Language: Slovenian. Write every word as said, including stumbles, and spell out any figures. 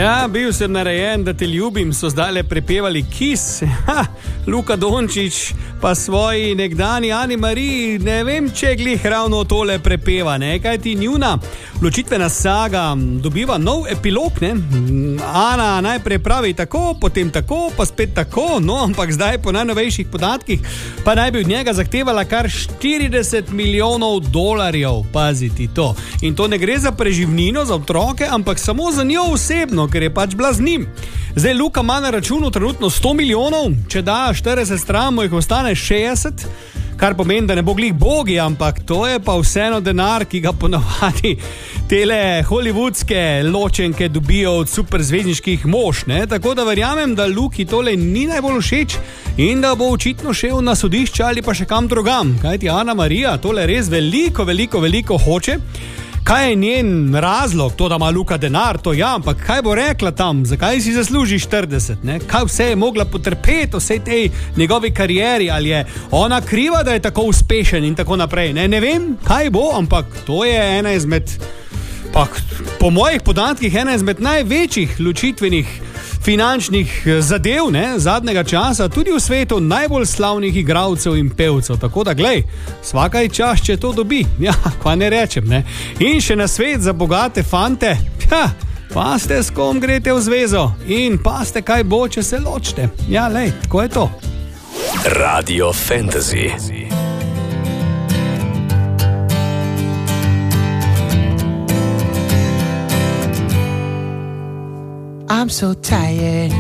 Ja, bil sem narejen, da te ljubim, so zdaj le prepevali Kiss. Ha, Luka Dončić pa svoji nekdani Ani Mariji, ne vem, če glih ravno tole prepeva, ne? Kaj ti njuna ločitvena saga dobiva nov epilog, ne? Ana najprej pravi tako, potem tako, pa spet tako, no, ampak zdaj po najnovejših podatkih pa naj bi od njega zahtevala kar štirideset milijonov dolarjev, paziti to. In to ne gre za preživnino, za otroke, ampak samo za njo osebno, ker je pač bila z njim. Zdaj Luka ima na računu trenutno sto milijonov, če da štirideset stran, mu jih ostane šestdeset, kar pomeni, da ne bo glih bogi, ampak to je pa vseeno denar, ki ga ponavadi tele hollywoodske ločenke dobijo od superzvezdniških mož, ne? Tako da verjamem, da Luki tole ni najbolj všeč in da bo očitno šel na sodišče ali pa še kam drugam. Kajti Ana Marija tole res veliko, veliko, veliko hoče. Kaj je njen razlog? To, da ima Luka denar, to ja, ampak kaj bo rekla tam? Zakaj si zasluži štirideset? Ne? Kaj vse je mogla potrpeti vsej tej njegovi karieri? Ali je ona kriva, da je tako uspešen in tako naprej? Ne, ne vem, kaj bo, ampak to je ena izmed, pa, po mojih podatkih, ena izmed največjih ločitvenih finančnih zadev, ne, zadnjega časa, tudi v svetu najbolj slavnih igralcev in pevcev. Tako da, glej, svakaj čas, če to dobi. Ja, kva ne rečem, ne. In še na svet za bogate fante, ja, paste, s kom greste v zvezo in paste, kaj bo, če se ločite. Ja, lej, tako je to. Radio Fantasy. I'm so tired